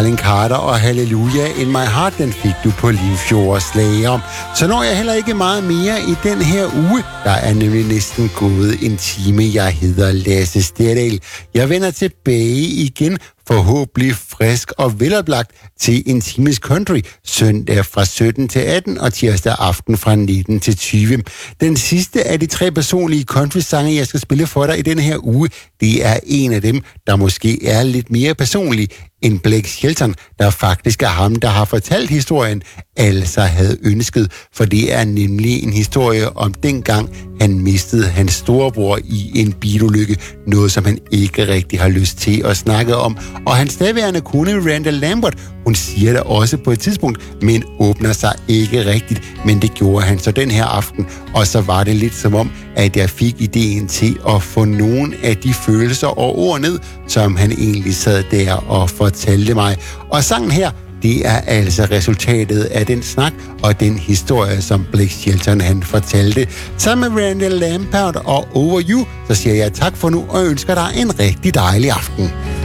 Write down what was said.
Arlen Carter og Halleluja in my heart, den fik du på Limfjords Slager. Så når jeg heller ikke meget mere i den her uge. Der er nemlig næsten gået en time. Jeg hedder Lasse Sterdal. Jeg vender tilbage igen, forhåbentlig frisk og veloplagt til en times country søndag fra 17 til 18 og tirsdag aften fra 19 til 20. Den sidste af de 3 personlige country-sange, jeg skal spille for dig i den her uge, det er en af dem, der måske er lidt mere personlig end Blake Shelton, der faktisk er ham, der har fortalt historien, altså havde ønsket, for det er nemlig en historie om dengang, han mistede hans storebror i en bilulykke, noget som han ikke rigtig har lyst til at snakke om. Og hans daværende kone, Randall Lambert, hun siger det også på et tidspunkt, men åbner sig ikke rigtigt, men det gjorde han så den her aften, og så var det lidt som om, at jeg fik ideen til at få nogle af de følelser og ord ned, som han egentlig sad der og fortalte mig. Og sangen her, det er altså resultatet af den snak og den historie, som Blake Shelton han fortalte. Sammen med Randall Lambert og Over You, så siger jeg tak for nu og ønsker dig en rigtig dejlig aften.